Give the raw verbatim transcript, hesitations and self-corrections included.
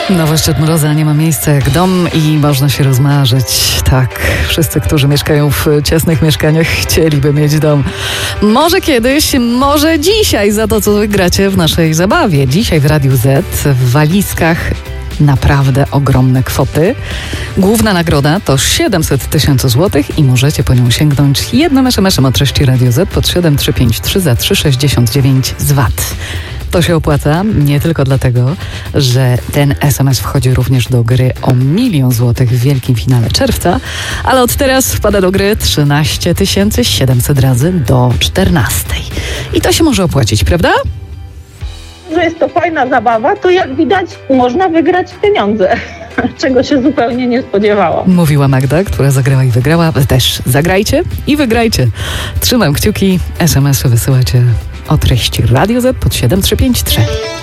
Nowość od Mroza nie ma miejsca jak dom i można się rozmarzyć. Tak, wszyscy, którzy mieszkają w ciasnych mieszkaniach, chcieliby mieć dom. Może kiedyś, może dzisiaj za to, co wygracie w naszej zabawie. Dzisiaj w Radiu Z w walizkach naprawdę ogromne kwoty. Główna nagroda to siedemset tysięcy złotych i możecie po nią sięgnąć jednym es em esem o treści Radio Z pod siedem trzy pięć trzy za trzy sześćdziesiąt dziewięć z V A T. To się opłaca nie tylko dlatego, że ten es em es wchodzi również do gry o milion złotych w wielkim finale czerwca, ale od teraz wpada do gry trzynaście tysięcy siedemset razy do czternastej. I to się może opłacić, prawda? Że jest to fajna zabawa, to jak widać można wygrać pieniądze, czego się zupełnie nie spodziewałam. Mówiła Magda, która zagrała i wygrała. Też zagrajcie i wygrajcie. Trzymam kciuki, es em esy wysyłacie o treści Radio Z pod siedem trzy pięć trzy.